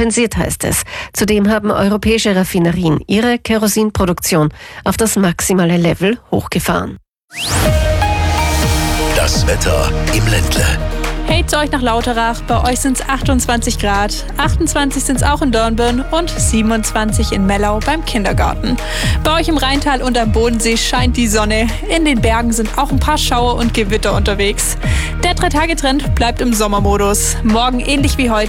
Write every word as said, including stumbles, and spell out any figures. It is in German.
kompensiert, heißt es. Zudem haben europäische Raffinerien ihre Kerosinproduktion auf das maximale Level hochgefahren. Das Wetter im Ländle. Hey zu euch nach Lauterach, bei euch sind es achtundzwanzig Grad, achtundzwanzig sind es auch in Dornbirn und siebenundzwanzig in Mellau beim Kindergarten. Bei euch im Rheintal und am Bodensee scheint die Sonne, in den Bergen sind auch ein paar Schauer und Gewitter unterwegs. Der Drei-Tage-Trend bleibt im Sommermodus, morgen ähnlich wie heute